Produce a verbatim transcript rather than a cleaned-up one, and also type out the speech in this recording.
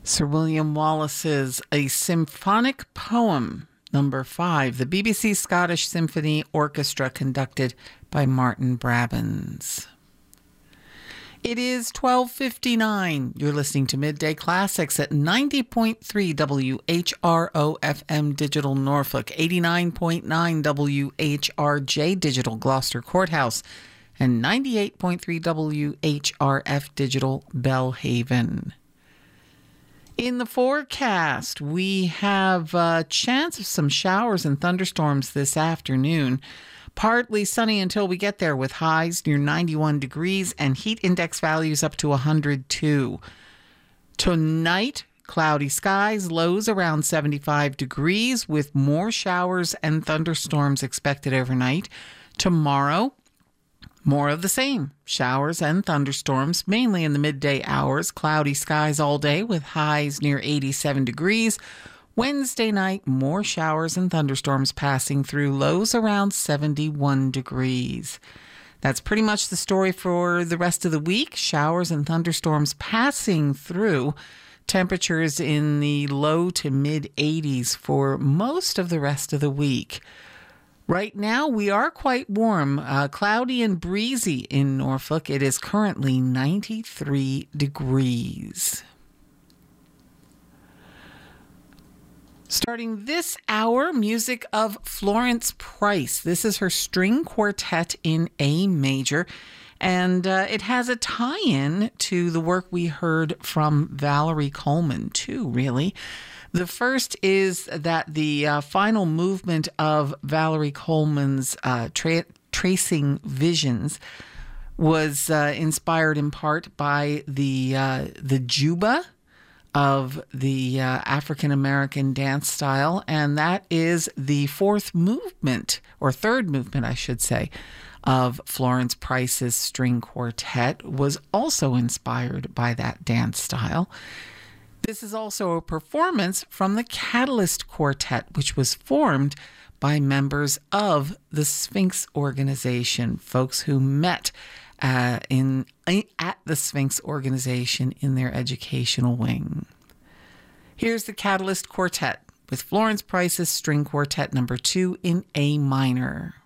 Sir William Wallace's A Symphonic Poem, number five, the B B C Scottish Symphony Orchestra, conducted by Martin Brabbins. It is twelve fifty-nine. You're listening to Midday Classics at ninety point three W H R O F M Digital Norfolk, eighty-nine point nine W H R J Digital Gloucester Courthouse, and ninety-eight point three W H R F Digital Belhaven. In the forecast, we have a chance of some showers and thunderstorms this afternoon. Partly sunny until we get there, with highs near ninety-one degrees and heat index values up to one hundred two. Tonight, cloudy skies, lows around seventy-five degrees, with more showers and thunderstorms expected overnight. Tomorrow, more of the same. Showers and thunderstorms, mainly in the midday hours. Cloudy skies all day with highs near eighty-seven degrees. Wednesday night, more showers and thunderstorms passing through, lows around seventy-one degrees. That's pretty much the story for the rest of the week. Showers and thunderstorms passing through. Temperatures in the low to mid eighties for most of the rest of the week. Right now, we are quite warm, uh, cloudy and breezy in Norfolk. It is currently ninety-three degrees. Starting this hour, music of Florence Price. This is her string quartet in A major, and uh, it has a tie-in to the work we heard from Valerie Coleman, too, really. The first is that the uh, final movement of Valerie Coleman's uh, tra- Tracing Visions was uh, inspired in part by the uh, the juba of the uh, African-American dance style, and that is the fourth movement, or third movement, I should say, of Florence Price's string quartet, was also inspired by that dance style. This is also a performance from the Catalyst Quartet, which was formed by members of the Sphinx organization, folks who met uh, in at the Sphinx organization in their educational wing. Here's the Catalyst Quartet with Florence Price's string quartet number two in A minor.